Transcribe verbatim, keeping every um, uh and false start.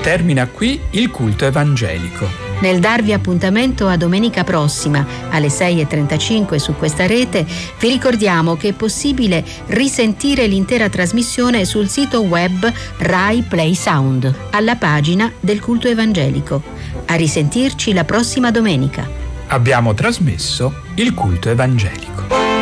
Termina qui il culto evangelico. Nel darvi appuntamento a domenica prossima alle sei e trentacinque su questa rete, vi ricordiamo che è possibile risentire l'intera trasmissione sul sito web Rai Play Sound, alla pagina del culto evangelico. A risentirci la prossima domenica. Abbiamo trasmesso il culto evangelico.